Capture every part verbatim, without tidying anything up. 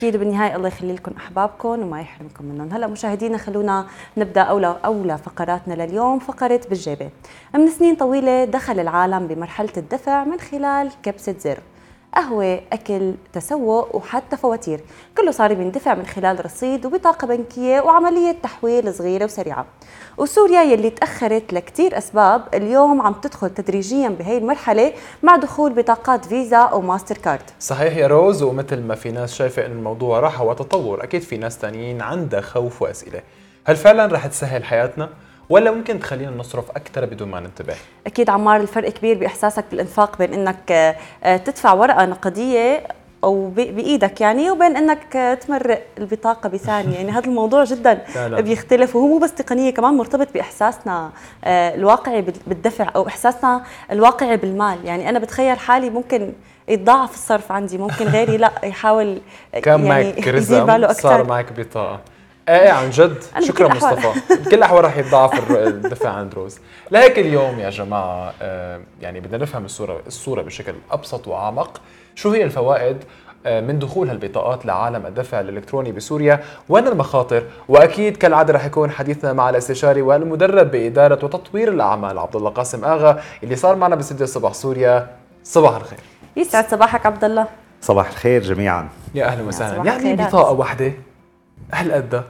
أكيد بالنهاية الله يخلي لكم أحبابكم وما يحرمكم منهم. هلا مشاهدينا خلونا نبدأ أولى أولى فقراتنا لليوم، فقرة بالجيبة. من سنين طويلة دخل العالم بمرحلة الدفع من خلال كبسة زر، قهوة، أكل، تسوق وحتى فواتير، كله صار بيندفع من خلال رصيد وبطاقة بنكية وعملية تحويل صغيرة وسريعة. وسوريا يلي تأخرت لكتير أسباب اليوم عم تدخل تدريجيا بهي المرحلة مع دخول بطاقات فيزا أو ماستر كارد. صحيح يا روز، ومثل ما في ناس شايفة إن الموضوع راح وتطور، أكيد في ناس تانيين عندها خوف وأسئلة. هل فعلا رح تسهل حياتنا؟ ولا ممكن تخلينا نصرف أكثر بدون ما ننتبه؟ أكيد عمار، الفرق كبير بإحساسك بالإنفاق بين إنك تدفع ورقة نقدية أو بإيدك يعني، وبين إنك تمرق البطاقة بثانية. يعني هذا الموضوع جدا بيختلف، وهو مو بس تقنية، كمان مرتبط بإحساسنا الواقعي بالدفع أو إحساسنا الواقعي بالمال. يعني أنا بتخيل حالي ممكن يتضاعف الصرف عندي، ممكن غيري لا يحاول كان يعني معك يدير باله أكثر. صار معك بطاقة. ايه عن جد، شكرا مصطفى. بكل الاحوال رح يتضاعف الدفع عند روز. لهيك اليوم يا جماعه آه يعني بدنا نفهم الصوره الصوره بشكل ابسط واعمق. شو هي الفوائد آه من دخول هالبطاقات لعالم الدفع الالكتروني بسوريا، وين المخاطر؟ واكيد كالعاده رح يكون حديثنا مع الاستشاري والمدرب باداره وتطوير الاعمال عبد الله قاسم اغا اللي صار معنا باستديو صباح سوريا. صباح الخير. يسعد صباحك عبد الله. صباح الخير جميعا. يا اهلا وسهلا. يعني بطاقه واحده هالقد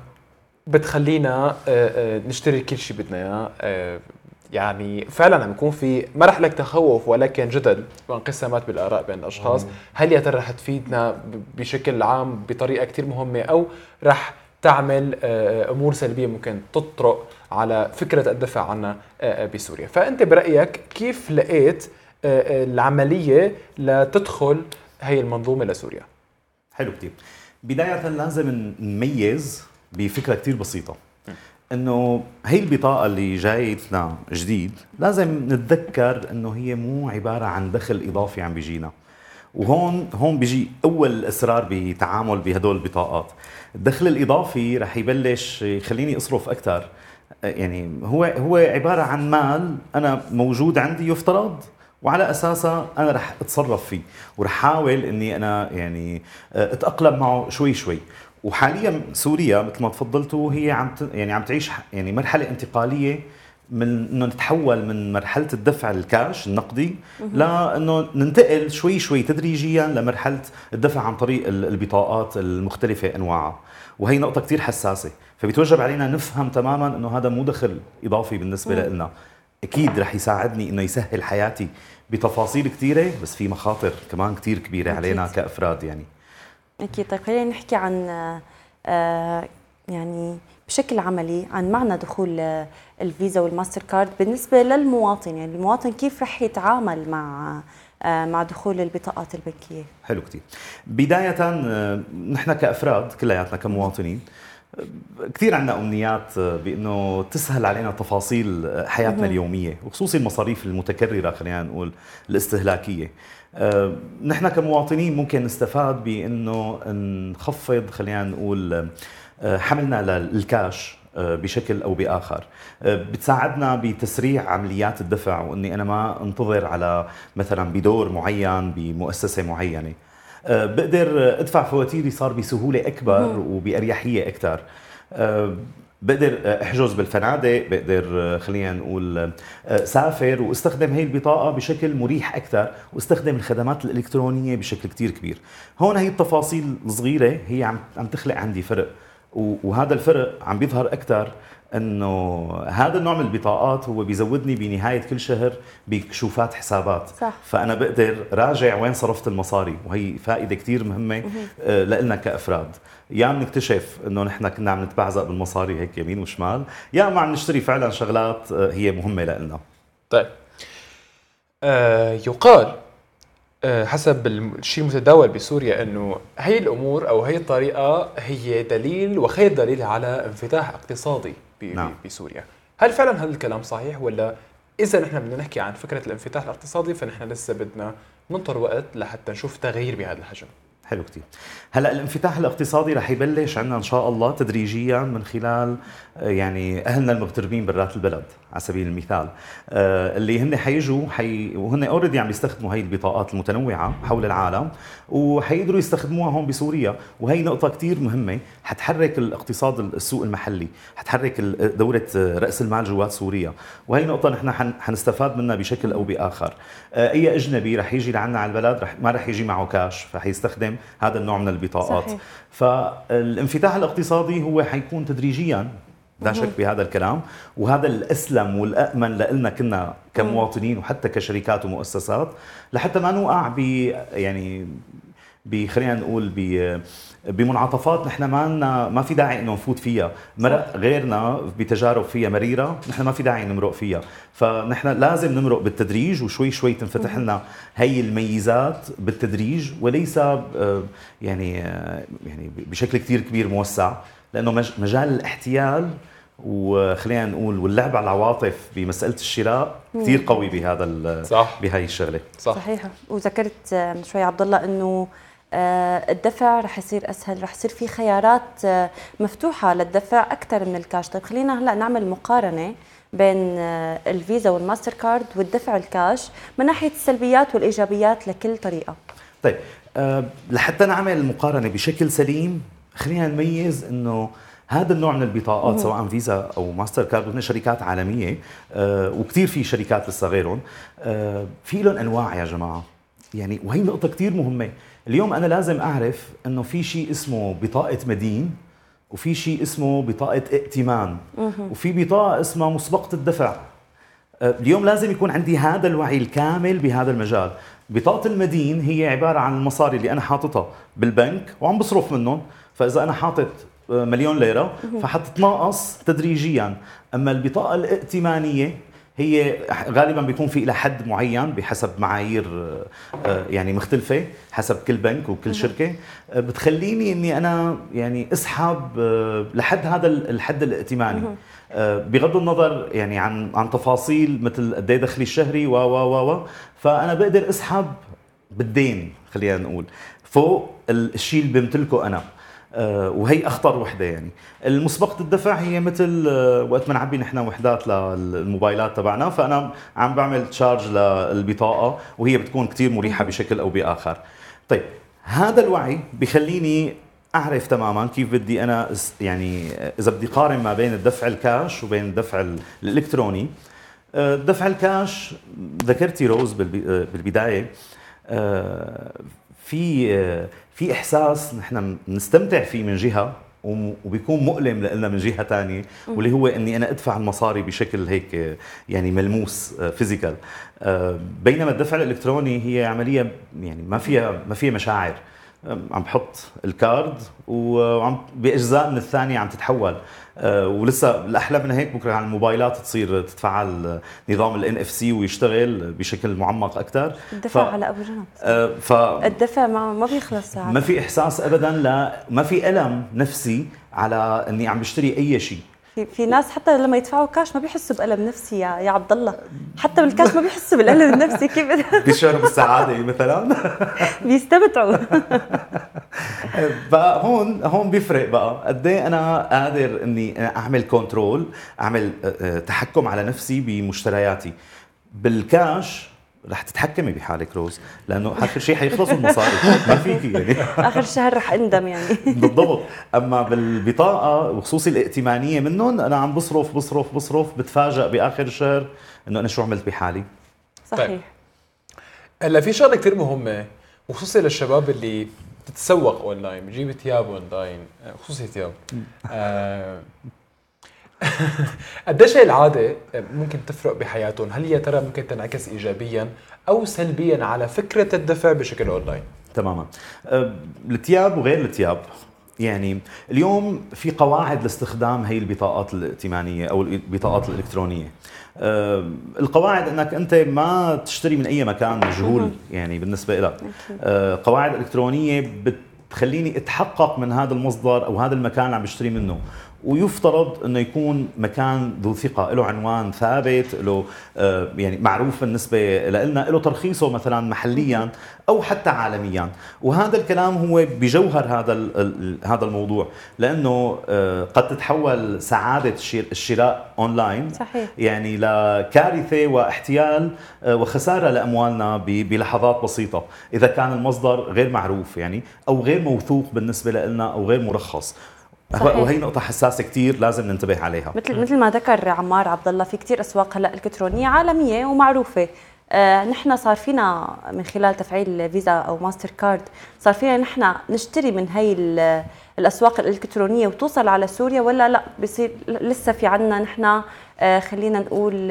بتخلينا نشتري كل شيء بدنا اياه. يعني فعلا عم يكون في مرحله تخوف ولكن جدل وانقسامات بالاراء بين الاشخاص. هل يا ترى رح تفيدنا بشكل عام بطريقه كثير مهمه، او رح تعمل امور سلبيه ممكن تطرق على فكره الدفع عنا بسوريا؟ فانت برايك كيف لقيت العمليه لتدخل هي المنظومه لسوريا؟ حلو كتير. بدايه لازم نميز بفكره كتير بسيطه، انه هي البطاقه اللي جايتنا جديد لازم نتذكر انه هي مو عباره عن دخل اضافي عم بيجينا. وهون هون بيجي اول الاسرار بتعامل بهدول البطاقات. الدخل الاضافي رح يبلش يخليني اصرف اكثر. يعني هو هو عباره عن مال انا موجود عندي يفترض، وعلى اساسها انا رح اتصرف فيه، ورح احاول اني انا يعني اتاقلم معه شوي شوي. وحاليا سوريا مثل ما تفضلتوا هي عم يعني عم تعيش يعني مرحله انتقاليه من انه نتحول من مرحله الدفع الكاش النقدي لانه ننتقل شوي شوي تدريجيا لمرحله الدفع عن طريق البطاقات المختلفه انواعها. وهي نقطه كثير حساسه، فبيتوجب علينا نفهم تماما انه هذا مو دخل اضافي بالنسبه لنا. اكيد رح يساعدني انه يسهل حياتي بتفاصيل كثيره، بس في مخاطر كمان كثير كبيره أكيد علينا كافراد يعني. أكيد. طيب خلينا نحكي عن آه يعني بشكل عملي عن معنى دخول آه الفيزا والماستر كارد بالنسبة للمواطن. يعني المواطن كيف رح يتعامل مع آه مع دخول البطاقات البنكية؟ حلو كتير. بداية آه نحن كأفراد كلياتنا كمواطنين كثير عندنا أمنيات بأنه تسهل علينا تفاصيل حياتنا اليومية، وخصوصي المصاريف المتكررة خلينا نقول الاستهلاكية. أه نحن كمواطنين ممكن نستفاد بأنه نخفض خلينا نقول حملنا للكاش بشكل أو بآخر. بتساعدنا بتسريع عمليات الدفع، وأني أنا ما انتظر على مثلا بدور معين بمؤسسة معينة. بقدر ادفع فواتيري صار بسهوله اكبر وباريحيه اكثر. بقدر احجز بالفنادق، بقدر خلينا نقول سافر واستخدم هي البطاقه بشكل مريح اكثر، واستخدم الخدمات الالكترونيه بشكل كتير كبير. هون هي التفاصيل الصغيره هي عم عم تخلق عندي فرق، وهذا الفرق عم بيظهر اكثر انه هذا النوع من البطاقات هو بيزودني بنهايه كل شهر بكشوفات حسابات. صح. فانا بقدر راجع وين صرفت المصاري، وهي فائده كثير مهمه لنا كافراد. يا بنكتشف انه نحن كنا عم نتبعزق بالمصاري هيك يمين وشمال، يا ما عم نشتري فعلا شغلات هي مهمه لنا. طيب آه يقال آه حسب الشيء المتداول بسوريا انه هي الامور او هي الطريقه هي دليل وخير دليل على انفتاح اقتصادي نعم. بسوريا. هل فعلا هذا الكلام صحيح، ولا اذا نحن بدنا نحكي عن فكره الانفتاح الاقتصادي فنحن لسه بدنا ننطر وقت لحتى نشوف تغيير بهذا الحجم؟ حلو كتير. هلا الانفتاح الاقتصادي رح يبلش عندنا ان شاء الله تدريجيا من خلال يعني اهلنا المغتربين برات البلد على سبيل المثال، اللي هن حيجوا حي وهن اوريدي عم يستخدموا هي البطاقات المتنوعه حول العالم، وحيقدروا يستخدموها هون بسوريا، وهي نقطه كتير مهمه حتحرك الاقتصاد السوق المحلي، حتحرك دوره راس المال جوات سوريا، وهي نقطه نحن حنستفاد منها بشكل او باخر. اي اجنبي رح يجي لعنا على البلد رح ما رح يجي معه كاش، فحيستخدم هذا النوع من البطاقات. صحيح. فالانفتاح الاقتصادي هو حيكون تدريجيا لا شك بهذا الكلام، وهذا الاسلم والامن لنا كنا كمواطنين وحتى كشركات ومؤسسات، لحتى ما نوقع ب يعني خلينا نقول ب بمنعطفات نحن ما ما في داعي انه نفوت فيها، مرق غيرنا بتجارب فيها مريره نحن ما في داعي نمرق فيها، فنحن لازم نمرق بالتدريج وشوي شوي تنفتح لنا هي الميزات بالتدريج، وليس يعني يعني بشكل كثير كبير موسع، لانه مجال الاحتيال وخلينا نقول واللعب على العواطف بمساله الشراء كثير قوي بهذا صح بهي الشغله. صح. صحيح. وذكرت من شوي عبد الله انه الدفع رح يصير اسهل، رح يصير في خيارات مفتوحه للدفع اكثر من الكاش. طيب خلينا هلا نعمل مقارنه بين الفيزا والماستر كارد والدفع الكاش من ناحيه السلبيات والايجابيات لكل طريقه. طيب أه لحتى نعمل المقارنه بشكل سليم خلينا نميز انه هذا النوع من البطاقات سواء فيزا او ماستر كارد وهن شركات عالميه، أه وكثير في شركات لسه غيرهم، أه في لهم انواع يا جماعه، يعني وهي نقطه كثير مهمه. اليوم انا لازم اعرف انه في شيء اسمه بطاقه مدين، وفي شيء اسمه بطاقه ائتمان، وفي بطاقه اسمها مسبقه الدفع. أه اليوم لازم يكون عندي هذا الوعي الكامل بهذا المجال. بطاقه المدين هي عباره عن المصاري اللي انا حاططها بالبنك وعم بصرف منهم، فاذا انا حاطط مليون ليره فحتتناقص تدريجيا. اما البطاقه الائتمانيه هي غالبا بيكون في لها حد معين بحسب معايير يعني مختلفه حسب كل بنك وكل شركه، بتخليني اني انا يعني اسحب لحد هذا الحد الائتماني، بغض النظر يعني عن عن تفاصيل مثل قد ايه دخلي الشهري و و و فانا بقدر اسحب بالدين خلينا نقول فوق الشيء اللي بمتلكه انا. أه وهي اخطر وحده. يعني المسبقه الدفع هي مثل أه وقت ما نعبي نحن وحدات للموبايلات تبعنا، فانا عم بعمل تشارج للبطاقه وهي بتكون كثير مريحه بشكل او باخر. طيب هذا الوعي بخليني اعرف تماما كيف بدي انا يعني اذا بدي قارن ما بين الدفع الكاش وبين الدفع الالكتروني. أه الدفع الكاش ذكرتي روز بالبدايه، أه في في احساس نحن بنستمتع فيه من جهه وبيكون مؤلم لنا من جهه ثانيه، واللي هو اني انا ادفع المصاري بشكل هيك يعني ملموس فيزيكال، بينما الدفع الالكتروني هي عمليه يعني ما فيها ما فيها مشاعر. عم بحط الكارد وعم باجزاء من الثانيه عم تتحول، ولسه الاحلى من هيك بكره على الموبايلات تصير تتفعل نظام الان اف سي ويشتغل بشكل معمق اكثر. الدفع ف... على ابو جنب. ف... الدفع ما ما بيخلص ساعات، ما في احساس ابدا، لا ما في الم نفسي على اني عم بشتري اي شيء. في في ناس حتى لما يدفعوا كاش ما بيحسوا بألم نفسي يا يا عبد الله، حتى بالكاش ما بيحسوا بالألم النفسي. كيف بيشعروا بالسعاده مثلا بيستمتعوا. بقى هون هون بيفرق بقى قد ايه انا قادر اني اعمل كنترول، اعمل تحكم على نفسي بمشترياتي. بالكاش رح تتحكمي بحالك روز، لانه اخر شيء حيخلصوا المصاري ما فيكي يعني اخر الشهر رح اندم يعني. بالضبط. اما بالبطاقه وخصوصي الائتمانيه منهم انا عم بصرف بصرف بصرف بتفاجئ باخر الشهر انه انا شو عملت بحالي. صحيح. هلا في شغله كثير مهمه وخصوصي للشباب اللي بتتسوق اونلاين، بتجيب ثياب اونلاين، خصوصي ثياب. آه قديش هي العاده ممكن تفرق بحياتهم؟ هل يا ترى ممكن تنعكس ايجابيا او سلبيا على فكره الدفع بشكل اونلاين؟ تماما. الثياب وغير الثياب، يعني اليوم في قواعد لاستخدام هي البطاقات الائتمانيه او البطاقات الالكترونيه. القواعد انك انت ما تشتري من اي مكان مجهول يعني بالنسبه لك. قواعد الكترونيه بتخليني اتحقق من هذا المصدر او هذا المكان اللي عم بشتري منه، ويفترض انه يكون مكان ذو ثقه، له عنوان ثابت، له آه يعني معروف بالنسبه لنا، له ترخيصه مثلا محليا او حتى عالميا. وهذا الكلام هو بجوهر هذا هذا الموضوع، لانه آه قد تتحول سعاده الشراء اونلاين صحيح. يعني لكارثه واحتيال آه وخساره لاموالنا بلحظات بسيطه اذا كان المصدر غير معروف يعني او غير موثوق بالنسبه لنا او غير مرخص. صحيح. وهي نقطة حساسة كتير لازم ننتبه عليها. مثل مثل ما ذكر عمار عبد الله، في كتير أسواق هلا إلكترونية عالمية ومعروفة. آه نحن صار فينا من خلال تفعيل فيزا أو ماستر كارد صار فينا نحن نشتري من هي الأسواق الإلكترونية وتوصل على سوريا، ولا لا بصير لسه في عنا نحن آه خلينا نقول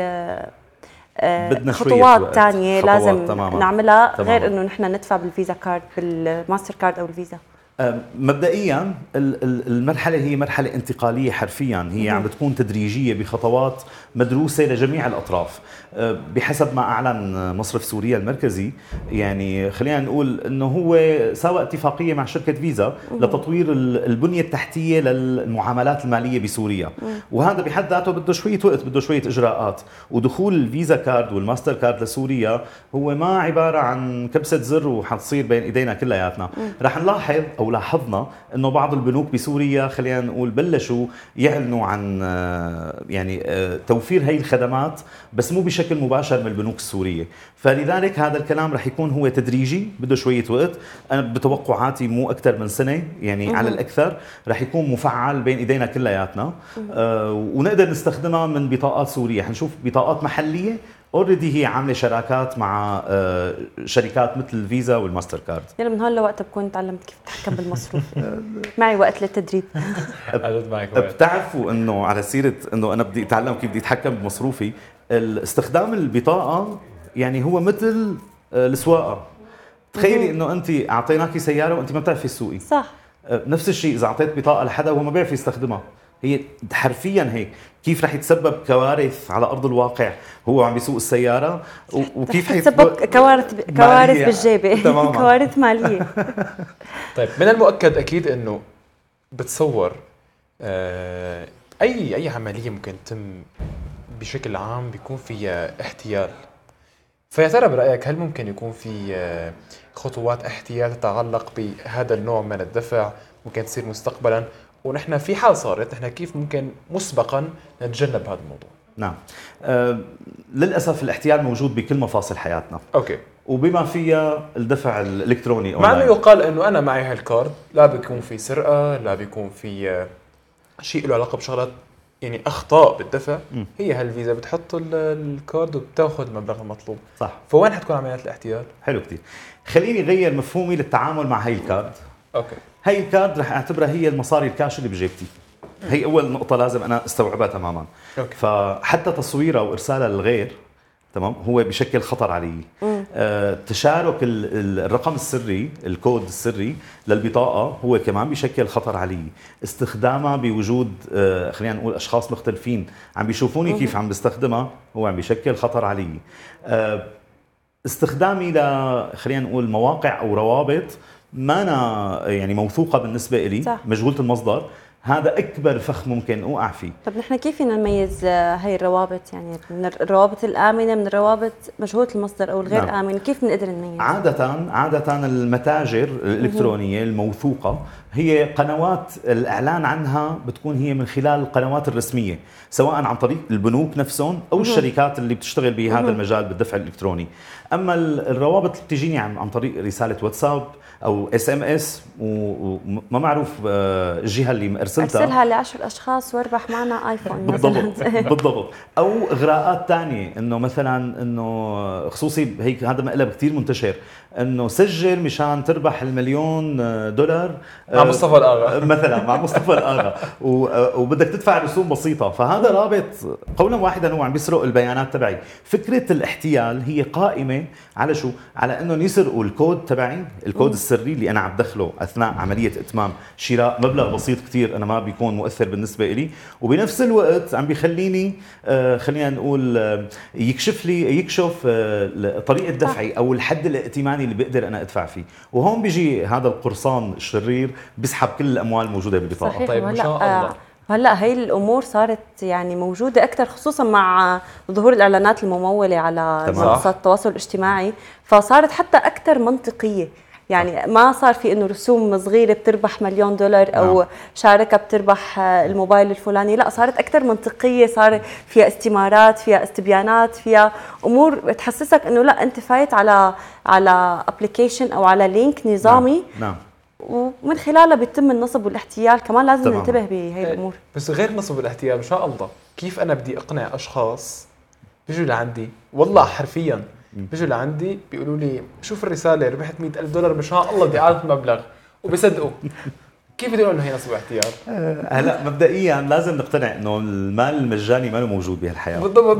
آه خطوات ثانية لازم تماماً. نعملها تماماً. غير إنه نحن ندفع بالفيزا كارد بالماستر كارد أو الفيزا؟ مبدئيا المرحلة هي مرحلة انتقالية حرفيا، هي عم بتكون تدريجية بخطوات مدروسة لجميع الأطراف بحسب ما أعلن مصرف سوريا المركزي. يعني خلينا نقول أنه هو سوى اتفاقية مع شركة فيزا لتطوير البنية التحتية للمعاملات المالية بسوريا، وهذا بحد ذاته بده شوية وقت، بده شوية إجراءات. ودخول الفيزا كارد والماستر كارد لسوريا هو ما عبارة عن كبسة زر وحتصير بين إيدينا كلياتنا. رح نلاحظ أو لاحظنا انه بعض البنوك بسوريا خلينا نقول بلشوا يعلنوا عن يعني توفير هي الخدمات بس مو بشكل مباشر من البنوك السوريه، فلذلك هذا الكلام رح يكون هو تدريجي بده شويه وقت. انا بتوقعاتي مو اكثر من سنه يعني على الاكثر رح يكون مفعل بين ايدينا كلياتنا، آه ونقدر نستخدمها من بطاقات سوريه. حنشوف بطاقات محليه اوريدي هي عامله شراكات مع شركات مثل الفيزا والماستر كارد. يلا من هون لوقت بكون تعلمت كيف اتحكم بالمصروف. معي وقت للتدريب. بتعرفوا انه على سيره انه انا بدي اتعلم كيف بدي اتحكم بمصروفي، استخدام البطاقه يعني هو مثل السواقه. تخيلي انه انت اعطيناكي سياره وانت ما بتعرفي تسوقي. صح. نفس الشيء اذا اعطيت بطاقه لحدا وهو ما بيعرف يستخدمها، هي حرفيا هيك. كيف رح يتسبب كوارث على ارض الواقع هو عم بيسوق السياره، وكيف رح يتسبب كوارث كوارث بالجيبه. كوارث ماليه. طيب من المؤكد اكيد انه بتصور آه اي اي عمليه ممكن تتم بشكل عام بيكون فيها احتيال. فيا ترى برايك هل ممكن يكون في آه خطوات احتيال تتعلق بهذا النوع من الدفع ممكن تصير مستقبلا، ونحن في حال صارت نحن كيف ممكن مسبقا نتجنب هذا الموضوع؟ نعم. آه للاسف الاحتيال موجود بكل مفاصل حياتنا. اوكي. وبما فيها الدفع الالكتروني مع انه يقال انه انا معي هالكارد لا بيكون في سرقه، لا بيكون في شيء له علاقه بشغلات يعني اخطاء بالدفع. م. هي هالفيزا بتحط الكارد وبتاخذ المبلغ المطلوب. صح. فوين حتكون عمليات الاحتيال؟ حلو كثير. خليني غير مفهومي للتعامل مع هي الكارد. اوكي. هي الكارد رح اعتبرها هي المصاري الكاش اللي بجيبتي. هي اول نقطه لازم انا استوعبها تماما. أوكي. فحتى تصويرها وارسالها للغير تمام هو بشكل خطر علي. آه تشارك الرقم السري الكود السري للبطاقه هو كمان بشكل خطر علي. استخدامها بوجود آه خلينا نقول اشخاص مختلفين عم بيشوفوني كيف عم بستخدمها هو عم بشكل خطر علي. آه استخدامي ل خلينا نقول مواقع او روابط ما أنا يعني موثوقة بالنسبة إلي، صح. مجهولة المصدر، هذا أكبر فخ ممكن أوقع فيه. طب نحن كيف فينا نميز هاي الروابط يعني من الروابط الآمنة من الروابط مجهولة المصدر أو الغير نعم. آمنة، كيف بنقدر نميز؟ عادة عادة المتاجر الإلكترونية الموثوقة هي قنوات الإعلان عنها بتكون هي من خلال القنوات الرسمية، سواء عن طريق البنوك نفسهم أو الشركات اللي بتشتغل بهذا المجال بالدفع الإلكتروني. أما الروابط اللي بتجيني عن طريق رسالة واتساب او اس ام اس وما معروف الجهه اللي ارسلتها ارسلها لعشر اشخاص واربح معنا ايفون بالضبط بالضبط. او اغراءات ثانيه انه مثلا انه خصوصي هيك هذا مقلب كثير منتشر انه سجل مشان تربح المليون دولار مع مصطفى الاغا مثلا مع مصطفى الاغا وبدك تدفع رسوم بسيطه. فهذا رابط قولا واحدا هو عم بيسرق البيانات تبعي. فكره الاحتيال هي قائمه على شو؟ على انه يسرقوا الكود تبعي، الكود السري اللي انا عم بدخله اثناء عمليه اتمام شراء مبلغ بسيط كثير انا ما بيكون مؤثر بالنسبه لي، وبنفس الوقت عم بيخليني آه خلينا نقول آه يكشف لي يكشف آه طريقه دفعي او الحد الائتماني اللي بقدر انا ادفع فيه. وهون بيجي هذا القرصان الشرير بيسحب كل الاموال الموجوده بالبطاقه. طيب ما شاء الله. وهلا هي الامور صارت يعني موجوده اكثر، خصوصا مع ظهور الاعلانات المموله على منصات التواصل الاجتماعي، فصارت حتى اكثر منطقيه. يعني ما صار في انه رسوم صغيره بتربح مليون دولار او نعم. شاركه بتربح الموبايل الفلاني، لا صارت اكثر منطقيه، صار فيها استمارات، فيها استبيانات، فيها امور بتحسسك انه لا انت فايت على على ابلكيشن او على لينك نظامي. نعم. نعم. ومن خلالها بيتم النصب والاحتيال، كمان لازم تمام. ننتبه بهي الامور. بس غير النصب والاحتيال ما شاء الله، كيف انا بدي اقنع اشخاص بيجوا لعندي والله حرفيا بيجوا لعندي بيقولوا لي شوف الرساله ربحت مئة ألف دولار ما شاء الله بدي اعطي مبلغ وبيصدقوا. كيف بدي اقول انه هي نصب واحتيال؟ هلا مبدئيا لازم نقتنع انه المال المجاني ما له موجود بهالحياه. بالضبط.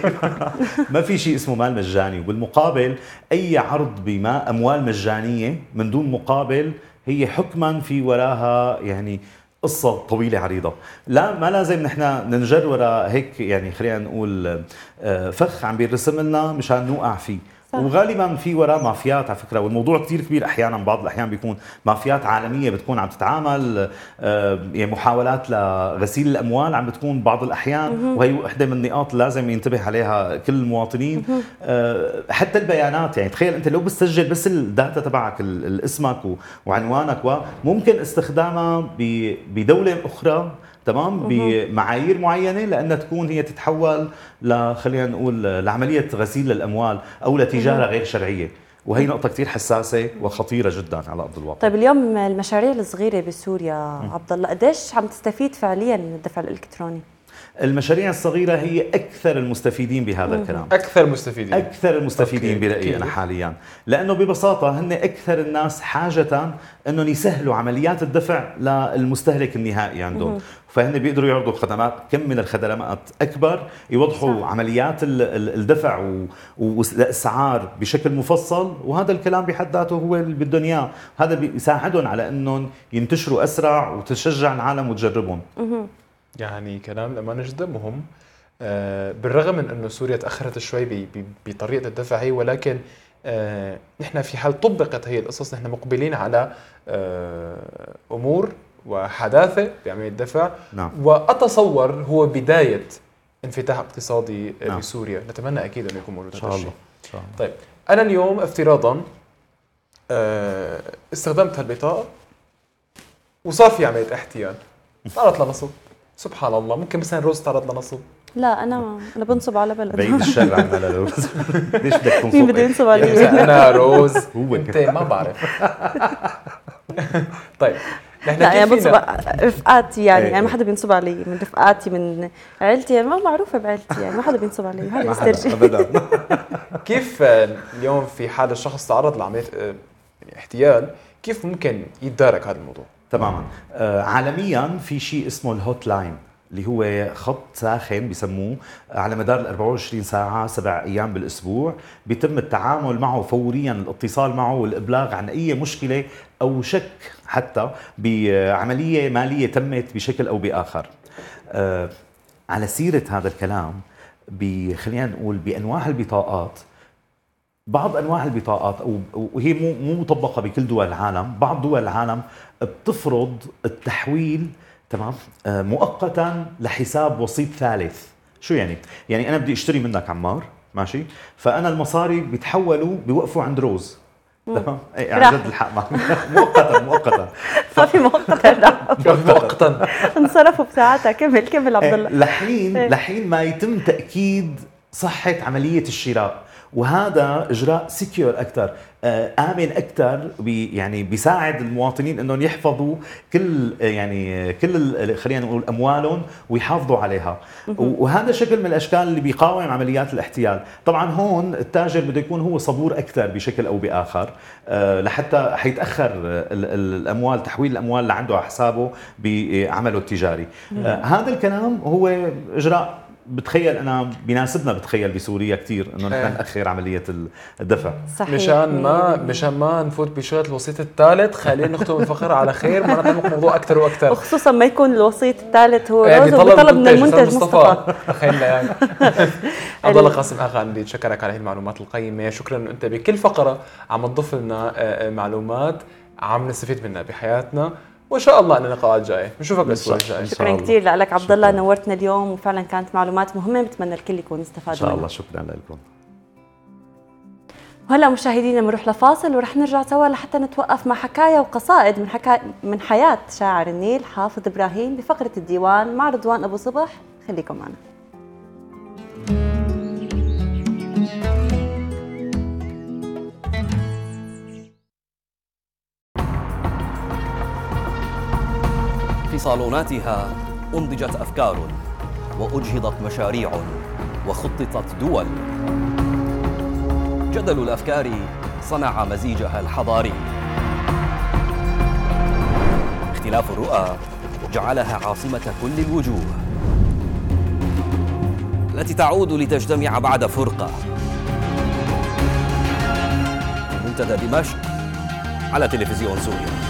ما في شيء اسمه مال مجاني، وبالمقابل اي عرض بما اموال مجانيه من دون مقابل هي حكما في وراها يعني قصة طويلة عريضة. لا ما لازم نحن ننجر وراء هيك يعني خلينا نقول فخ عم بيرسم لنا مشان نوقع فيه. صح. وغالبا في وراء مافيات على فكرة، والموضوع كتير كبير احيانا، بعض الاحيان بيكون مافيات عالمية بتكون عم تتعامل، يعني محاولات لغسيل الاموال عم بتكون بعض الاحيان، وهي وحدة من النقاط اللي لازم ينتبه عليها كل المواطنين. حتى البيانات، يعني تخيل انت لو بتسجل بس الداتا تبعك اسمك وعنوانك وممكن استخدامها بدولة اخرى تمام بمعايير معينه لانها تكون هي تتحول ل خلينا نقول لعمليه غسيل للاموال او لتجاره غير شرعيه، وهي نقطه كثير حساسه وخطيره جدا على ارض الواقع. طيب اليوم المشاريع الصغيره بسوريا عبد الله قديش عم تستفيد فعليا من الدفع الالكتروني؟ المشاريع الصغيرة هي أكثر المستفيدين بهذا الكلام. أكثر مستفيدين أكثر المستفيدين برأيي أنا حاليا، لأنه ببساطة هن أكثر الناس حاجة أنهم يسهلوا عمليات الدفع للمستهلك النهائي عندهم، فهن بيقدروا يعرضوا خدمات كم من الخدمات أكبر، يوضحوا صح. عمليات الدفع والأسعار بشكل مفصل، وهذا الكلام بحد ذاته هو اللي بدهم إياه، هذا بيساعدهم على أنهم ينتشروا أسرع وتشجع العالم وتجربهم. يعني كلام الأمانة جدا مهم. آه بالرغم من أنه سوريا تأخرت شوي بطريقة الدفع هي، ولكن آه نحن في حال طبقت هي القصص نحن مقبلين على آه أمور وحداثة بعملية الدفع. نعم. وأتصور هو بداية انفتاح اقتصادي نعم. بسوريا، نتمنى أكيد أن يكون موجود إن شاء الله. طيب أنا اليوم افتراضا آه استخدمت هالبطاقة وصار في عملية احتيال، صارت لنصب. سبحان الله، ممكن مثلا روز تعرض لنصب؟ لا انا انا بنصب على بلد. بعيد الشر عنا لروز. ليش بدك تنصب؟ مين بده ينصب علي؟ يعني انا روز هو انت ما بعرف. طيب نحن لا يعني بنصب رفقاتي، يعني يعني ما حدا بينصب علي من رفقاتي من عائلتي، يعني ما معروفه بعائلتي، يعني ما حدا بينصب علي، هذا يسترجي ابدا. كيف اليوم في حال الشخص تعرض لعمليه احتيال كيف ممكن يتدارك هذا الموضوع؟ تماما. آه عالميا في شيء اسمه الهوت لاين اللي هو خط ساخن بسموه، على مدار ال أربعة وعشرين ساعة سبع أيام بالأسبوع بيتم التعامل معه فوريا، الاتصال معه والإبلاغ عن أي مشكلة أو شك حتى بعملية مالية تمت بشكل أو بآخر. آه على سيرة هذا الكلام، خلينا نقول بأنواع البطاقات، بعض انواع البطاقات وهي مو مو مطبقه بكل دول العالم، بعض دول العالم بتفرض التحويل تمام مؤقتا لحساب وسيط ثالث. شو يعني؟ يعني انا بدي اشتري منك عمار ماشي، فانا المصاري بيتحولوا بيوقفوا عند روز تمام. اي عن جد الحق مؤقتا مؤقتا ما في مؤقتا مؤقتا انصرفوا بساعتها. كمل كمل عبد الله. لحين لحين ما يتم تاكيد صحه عمليه الشراء، وهذا اجراء سكيور اكثر، امن اكثر، يعني بيساعد المواطنين انهم يحفظوا كل يعني كل خلينا نقول اموالهم ويحافظوا عليها، وهذا شكل من الاشكال اللي بيقاوم عمليات الاحتيال. طبعا هون التاجر بده يكون هو صبور اكثر بشكل او باخر، لحتى حيتاخر الاموال، تحويل الاموال اللي عنده على حسابه بعمله التجاري. هذا الكلام هو اجراء بتخيل انا بيناسبنا، بتخيل بسوريا كثير انه نحن ناخر عمليه الدفع. صحيح. مشان ما مشان ما نفوت بشغله الوسيط الثالث، خلينا نختم الفقره على خير، ما نتعمق موضوع اكثر واكثر، وخصوصا ما يكون الوسيط الثالث هو روز وبيطلب من المنتج مصطفى. تخيلنا يعني. عبد الله قاسم اخا، بدي اتشكرك على هذه المعلومات القيمه، شكرا انه انت بكل فقره عم تضيف لنا معلومات عم نستفيد منها بحياتنا، وان شاء الله ان اللقاءات جايه بنشوفك الاسبوع الجاي. شكرا كثير لك عبد الله، نورتنا اليوم وفعلا كانت معلومات مهمه، بتمنى الكل يكون استفاد منها. ان شاء الله. شكرا لكم. وهلا مشاهدينا بنروح لفاصل ورح نرجع سوا لحتى نتوقف مع حكايه وقصائد من حكا... من حياه شاعر النيل حافظ ابراهيم بفقره الديوان مع رضوان ابو صبح. خليكم معنا. في صالوناتها أنضجت أفكار وأجهضت مشاريع وخططت دول. جدل الأفكار صنع مزيجها الحضاري. اختلاف الرؤى جعلها عاصمة كل الوجوه التي تعود لتجتمع بعد فرقة. منتدى دمشق على تلفزيون سوريا.